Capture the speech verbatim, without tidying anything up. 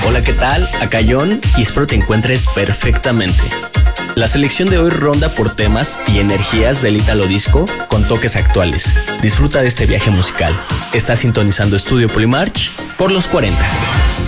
Hola, ¿qué tal? Acá John y espero te encuentres perfectamente. La selección de hoy ronda por temas y energías del Italo Disco con toques actuales. Disfruta de este viaje musical. Estás sintonizando Estudio Polymarch por los cuarenta.